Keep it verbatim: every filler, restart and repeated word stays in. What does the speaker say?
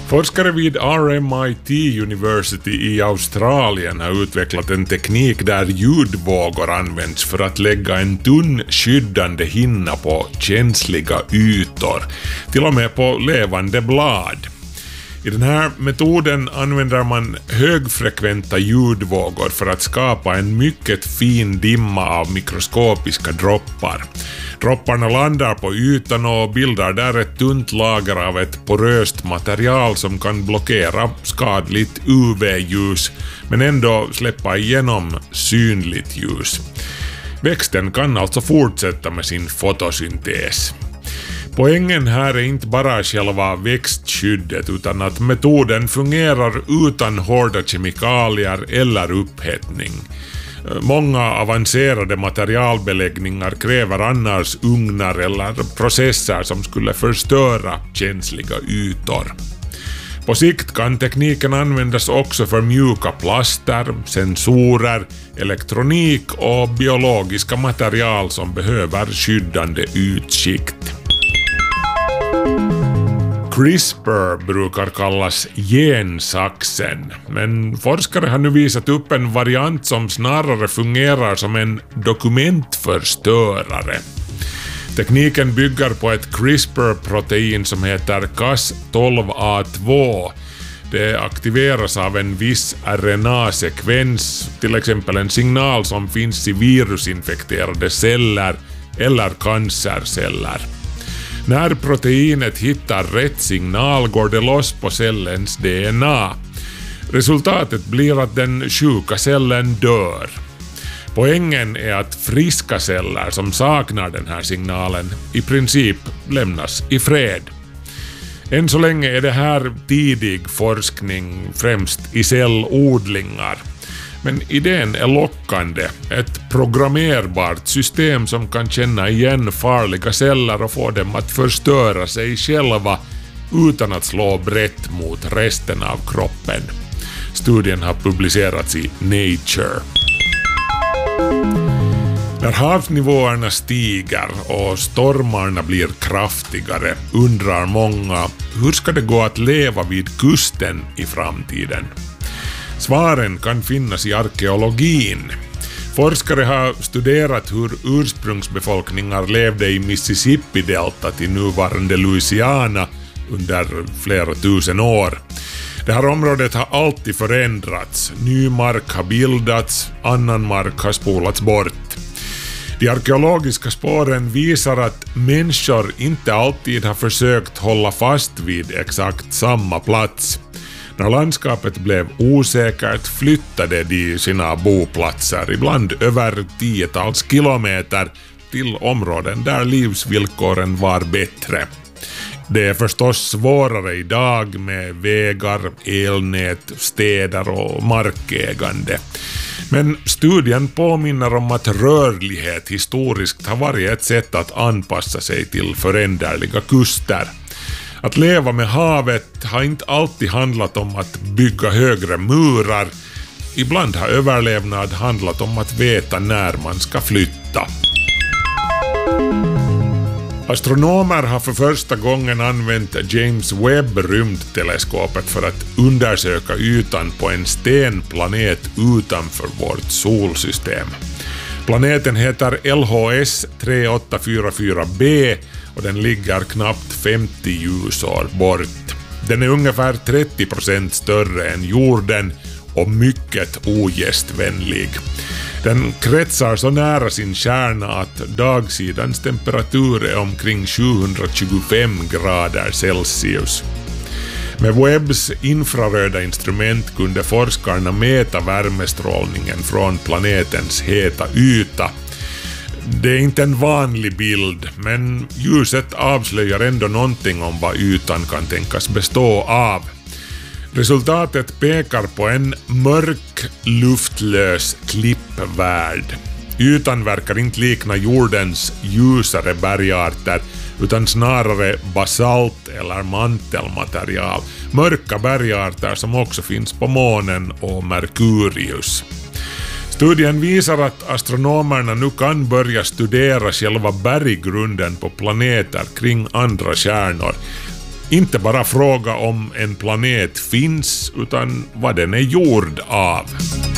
Forskare vid R M I T University i Australien har utvecklat en teknik där ljudvågor används för att lägga en tunn skyddande hinna på känsliga ytor, till och med på levande blad. I den här metoden använder man högfrekventa ljudvågor för att skapa en mycket fin dimma av mikroskopiska droppar. Dropparna landar på ytan och bildar där ett tunt lager av ett poröst material som kan blockera skadligt U V-ljus men ändå släppa igenom synligt ljus. Växten kan alltså fortsätta med sin fotosyntes. Poängen här är inte bara själva växtskyddet utan att metoden fungerar utan hårda kemikalier eller upphettning. Många avancerade materialbeläggningar kräver annars ugnar eller processer som skulle förstöra känsliga ytor. På sikt kan tekniken användas också för mjuka plaster, sensorer, elektronik och biologiska material som behöver skyddande ytskikt. CRISPR brukar kallas gensaxen, men forskare har nu visat upp en variant som snarare fungerar som en dokumentförstörare. Tekniken bygger på ett CRISPR-protein som heter C A S tolv A två. Det aktiveras av en viss R N A-sekvens, till exempel en signal som finns i virusinfekterade celler eller cancerceller. När proteinet hittar rätt signal går det loss på cellens D N A. Resultatet blir att den sjuka cellen dör. Poängen är att friska celler som saknar den här signalen i princip lämnas i fred. Än så länge är det här tidig forskning, främst i cellodlingar. Men idén är lockande, ett programmerbart system som kan känna igen farliga celler och få dem att förstöra sig själva utan att slå brett mot resten av kroppen. Studien har publicerats i Nature. När havsnivåerna stiger och stormarna blir kraftigare undrar många, hur ska det gå att leva vid kusten i framtiden? Svaren kan finnas i arkeologin. Forskare har studerat hur ursprungsbefolkningar levde i Mississippi-deltat i nuvarande Louisiana under flera tusen år. Det här området har alltid förändrats. Ny mark har bildats, annan mark har spolats bort. De arkeologiska spåren visar att människor inte alltid har försökt hålla fast vid exakt samma plats. När landskapet blev osäkert flyttade de sina boplatser, ibland över tiotals kilometer, till områden där livsvillkoren var bättre. Det är förstås svårare idag med vägar, elnät, städer och markägande. Men studien påminner om att rörlighet historiskt har varit ett sätt att anpassa sig till föränderliga kuster. Att leva med havet har inte alltid handlat om att bygga högre murar. Ibland har överlevnad handlat om att veta när man ska flytta. Astronomer har för första gången använt James Webb-rymdteleskopet för att undersöka ytan på en stenplanet utanför vårt solsystem. Planeten heter L H S tre åtta fyra fyra b och den ligger knappt femtio ljusår bort. Den är ungefär trettio procent större än jorden och mycket ogästvänlig. Den kretsar så nära sin kärna att dagsidans temperatur är omkring sjuhundratjugofem grader Celsius. Med Webbs infraröda instrument kunde forskarna mäta värmestrålningen från planetens heta yta. Det är inte en vanlig bild, men ljuset avslöjar ändå någonting om vad ytan kan tänkas bestå av. Resultatet pekar på en mörk, luftlös klippvärld. Ytan verkar inte likna jordens ljusare bergarter utan snarare basalt eller mantelmaterial. Mörka bergarter som också finns på månen och Merkurius. Studien visar att astronomerna nu kan börja studera själva berggrunden på planeter kring andra stjärnor. Inte bara fråga om en planet finns, utan vad den är gjord av.